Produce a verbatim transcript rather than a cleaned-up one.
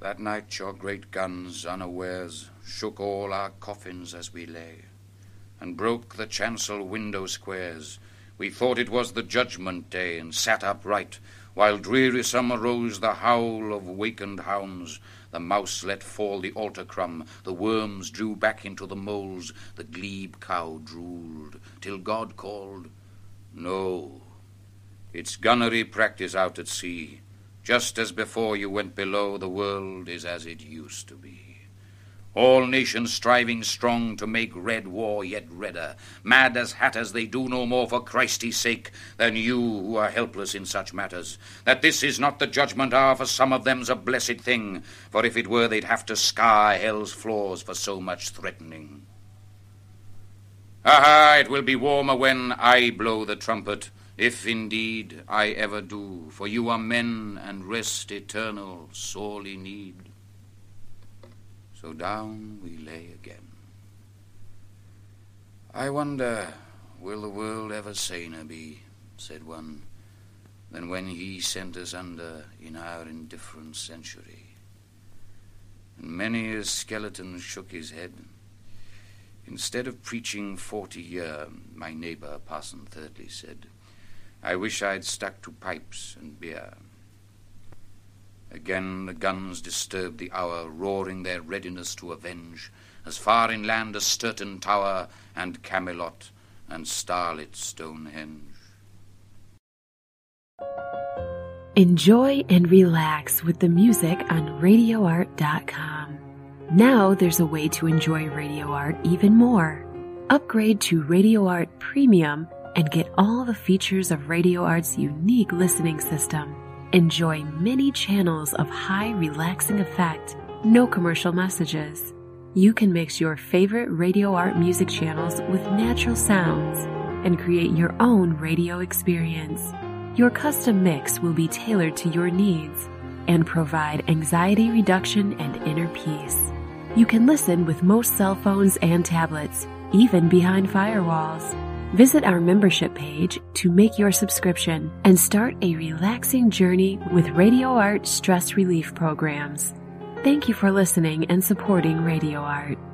That night your great guns, unawares, shook all our coffins as we lay, and broke the chancel window squares. We thought it was the judgment day, and sat upright, while drearisome arose the howl of wakened hounds. The mouse let fall the altar crumb, the worms drew back into the moles, the glebe cow drooled, till God called, "No, it's gunnery practice out at sea. Just as before you went below, the world is as it used to be. All nations striving strong to make red war yet redder. Mad as hatters, they do no more for Christ's sake than you who are helpless in such matters. That this is not the judgment hour for some of them's a blessed thing, for if it were they'd have to scar hell's floors for so much threatening. Aha, it will be warmer when I blow the trumpet, if indeed I ever do, for you are men and rest eternal sorely need." So down we lay again. "I wonder, will the world ever saner be," said one, "than when he sent us under in our indifferent century?" And many a skeleton shook his head. "Instead of preaching forty year," my neighbour Parson Thirdly said, "I wish I'd stuck to pipes and beer." Again the guns disturbed the hour, roaring their readiness to avenge, as far inland as Sturton Tower and Camelot and starlit Stonehenge. Enjoy and relax with the music on radio art dot com. Now there's a way to enjoy Radio Art even more. Upgrade to Radio Art Premium and get all the features of Radio Art's unique listening system. Enjoy many channels of high relaxing effect, no commercial messages. You can mix your favorite Radio Art music channels with natural sounds and create your own radio experience. Your custom mix will be tailored to your needs and provide anxiety reduction and inner peace. You can listen with most cell phones and tablets, even behind firewalls. Visit our membership page to make your subscription and start a relaxing journey with Radio Art stress relief programs. Thank you for listening and supporting Radio Art.